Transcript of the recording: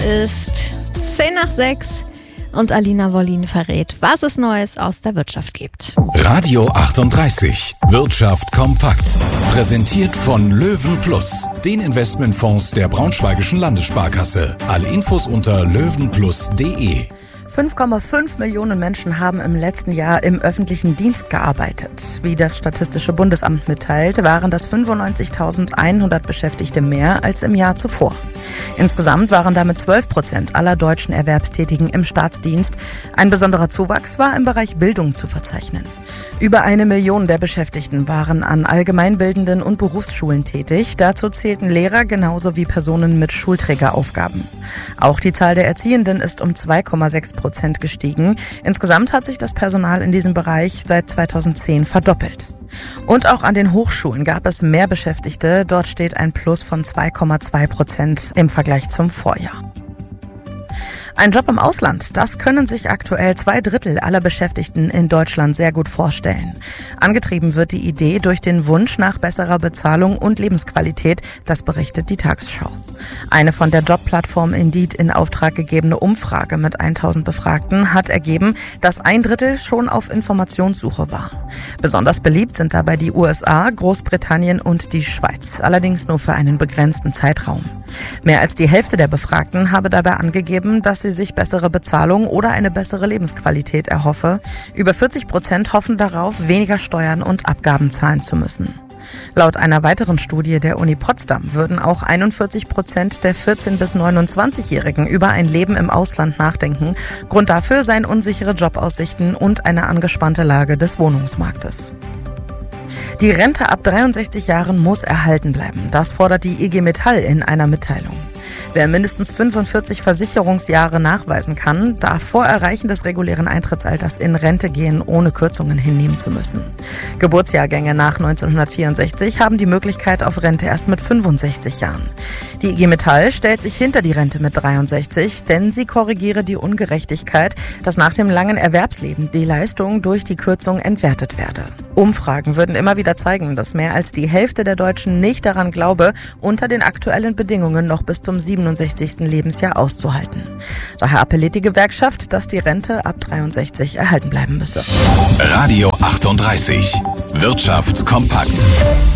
ist 5:10 und Alina Wollin verrät, was es Neues aus der Wirtschaft gibt. Radio 38, Wirtschaft kompakt. Präsentiert von Löwen+, den Investmentfonds der Braunschweigischen Landessparkasse. Alle Infos unter löwenplus.de. 5,5 Millionen Menschen haben im letzten Jahr im öffentlichen Dienst gearbeitet. Wie das Statistische Bundesamt mitteilt, waren das 95.100 Beschäftigte mehr als im Jahr zuvor. Insgesamt waren damit 12% aller deutschen Erwerbstätigen im Staatsdienst. Ein besonderer Zuwachs war im Bereich Bildung zu verzeichnen. Über 1 Million der Beschäftigten waren an allgemeinbildenden und Berufsschulen tätig. Dazu zählten Lehrer genauso wie Personen mit Schulträgeraufgaben. Auch die Zahl der Erziehenden ist um 2,6% gestiegen. Insgesamt hat sich das Personal in diesem Bereich seit 2010 verdoppelt. Und auch an den Hochschulen gab es mehr Beschäftigte. Dort steht ein Plus von 2,2% im Vergleich zum Vorjahr. Ein Job im Ausland, das können sich aktuell 2/3 aller Beschäftigten in Deutschland sehr gut vorstellen. Angetrieben wird die Idee durch den Wunsch nach besserer Bezahlung und Lebensqualität, das berichtet die Tagesschau. Eine von der Jobplattform Indeed in Auftrag gegebene Umfrage mit 1000 Befragten hat ergeben, dass 1/3 schon auf Informationssuche war. Besonders beliebt sind dabei die USA, Großbritannien und die Schweiz, allerdings nur für einen begrenzten Zeitraum. Mehr als die Hälfte der Befragten habe dabei angegeben, dass sie sich bessere Bezahlung oder eine bessere Lebensqualität erhoffe. Über 40% hoffen darauf, weniger Steuern und Abgaben zahlen zu müssen. Laut einer weiteren Studie der Uni Potsdam würden auch 41% der 14- bis 29-Jährigen über ein Leben im Ausland nachdenken. Grund dafür seien unsichere Jobaussichten und eine angespannte Lage des Wohnungsmarktes. Die Rente ab 63 Jahren muss erhalten bleiben. Das fordert die IG Metall in einer Mitteilung. Wer mindestens 45 Versicherungsjahre nachweisen kann, darf vor Erreichen des regulären Eintrittsalters in Rente gehen, ohne Kürzungen hinnehmen zu müssen. Geburtsjahrgänge nach 1964 haben die Möglichkeit auf Rente erst mit 65 Jahren. Die IG Metall stellt sich hinter die Rente mit 63, denn sie korrigiere die Ungerechtigkeit, dass nach dem langen Erwerbsleben die Leistung durch die Kürzung entwertet werde. Umfragen würden immer wieder zeigen, dass mehr als die Hälfte der Deutschen nicht daran glaube, unter den aktuellen Bedingungen noch bis zum 67. Lebensjahr auszuhalten. Daher appelliert die Gewerkschaft, dass die Rente ab 63 erhalten bleiben müsse. Radio 38, Wirtschaft kompakt.